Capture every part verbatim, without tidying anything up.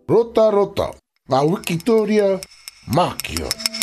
Rota rota, a Wikitoria, Makio.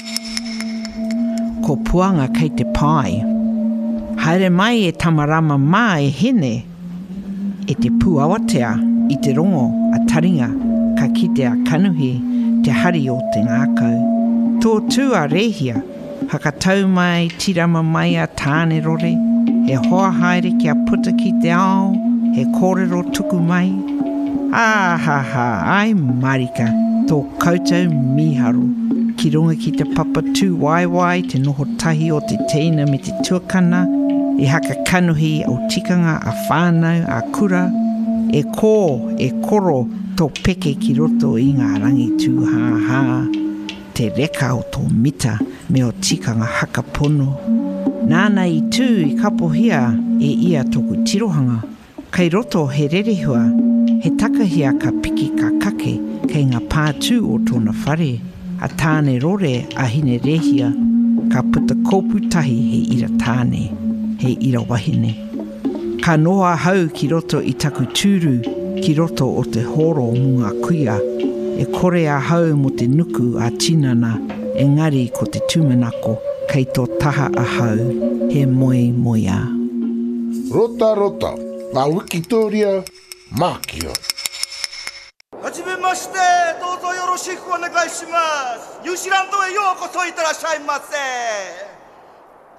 Ko puanga kei te pai. Haere mai e tamarama mai hene. E te puawatea i te rongo a taringa ka kite a kanuhi te hari o te ngākau. Tō tū a rehia, hakatau mai tirama mai a tāne rore. He hoa haere ki a puta ki te ao, he kōrero tuku mai. Ah ha ha, ai marika, tō koutou miharu. Ki runga ki te papa tū waiwai, te noho tahi o te teina me te tuakana, e haka kanuhi o tikanga a whānau a kura, e kō, e koro tō peke ki roto i ngā rangi tū hā hā. Te reka o tō mita me o tikanga haka pono. Nāna i tū i kapohia e ia tōku tirohanga. Kei roto he rerehua, he takahia ka piki ka kake kei ngā pātū o tōna whare. A tāne rore a hine rehia, ka puta kōpu tahi he ira tāne, he ira wahine. Ka noa hau ki roto i taku tūru, ki roto o te horo mu ngā kuia, e kore a hau mo te nuku a tinana, engari ko te tūmanako, kei tō taha a hau, he moe moia. Rota rota, a Wikitoria, Makio. はじめまして、どうぞよろしくお願いします。ニュージーランドへようこそいってらっしゃいませ。